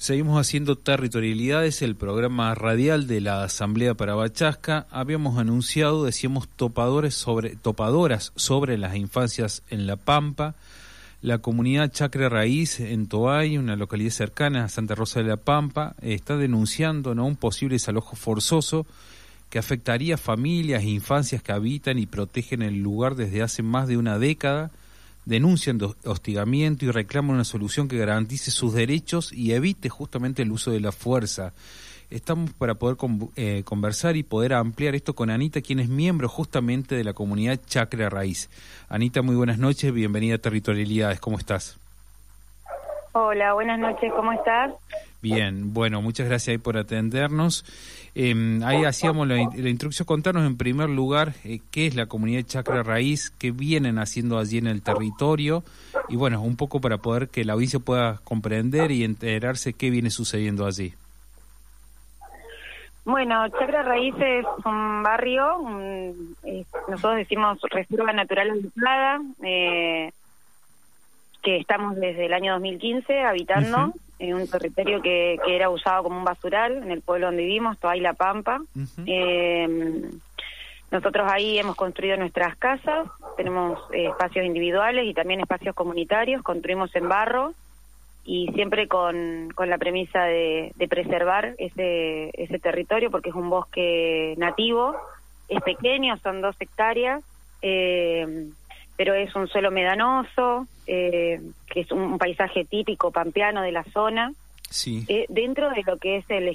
Seguimos haciendo Territorialidades, el programa radial de la Asamblea Parabachasca. Habíamos anunciado, decíamos, topadoras sobre las infancias en La Pampa. La comunidad Chacra Raíz en Toay, una localidad cercana a Santa Rosa de la Pampa, está denunciando, ¿no?, un posible desalojo forzoso que afectaría a familias e infancias que habitan y protegen el lugar desde hace más de una década. Denuncian hostigamiento y reclaman una solución que garantice sus derechos y evite justamente el uso de la fuerza. Estamos para poder conversar y poder ampliar esto con Anita, quien es miembro justamente de la comunidad Chacra Raíz. Anita, muy buenas noches, bienvenida a Territorialidades, ¿cómo estás? Hola, buenas noches, ¿cómo estás? Bien, bueno, muchas gracias ahí por atendernos. Ahí hacíamos la introducción. Contarnos en primer lugar qué es la comunidad Chacra Raíz, qué vienen haciendo allí en el territorio y bueno, un poco para poder que la audiencia pueda comprender y enterarse qué viene sucediendo allí. Bueno, Chacra Raíz es un barrio, nosotros decimos Reserva Natural Aislada, que estamos desde el año 2015 habitando en un territorio que era usado como un basural en el pueblo donde vivimos, Toay La Pampa. Nosotros ahí hemos construido nuestras casas, tenemos espacios individuales y también espacios comunitarios, construimos en barro y siempre con la premisa de preservar ese territorio porque es un bosque nativo, es pequeño, son 2 hectáreas, pero es un suelo medanoso, que es un paisaje típico pampeano de la zona, sí. Dentro de lo que es el